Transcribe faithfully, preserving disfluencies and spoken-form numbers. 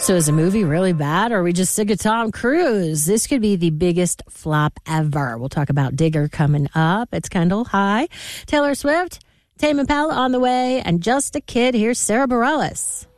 So is the movie really bad, or are we just sick of Tom Cruise? This could be the biggest flop ever. We'll talk about Digger coming up. It's Kendall. Hi. Taylor Swift, Tame Impala on the way, and Just a Kid. Here's Sarah Bareilles.